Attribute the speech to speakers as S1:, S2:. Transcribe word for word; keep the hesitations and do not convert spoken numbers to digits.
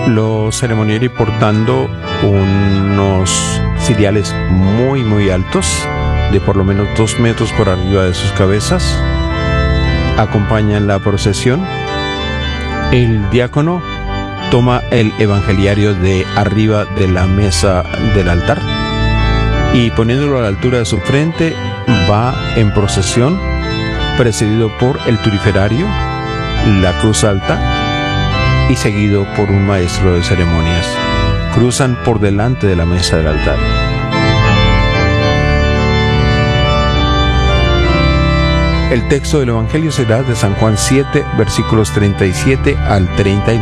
S1: Los ceremonieri, portando unos ciriales muy muy altos, de por lo menos dos metros por arriba de sus cabezas, acompañan la procesión. El diácono toma el evangeliario de arriba de la mesa del altar y, poniéndolo a la altura de su frente, va en procesión, precedido por el turiferario, la cruz alta y seguido por un maestro de ceremonias. Cruzan por delante de la mesa del altar. El texto del Evangelio será de San Juan siete, versículos treinta y siete al treinta y nueve.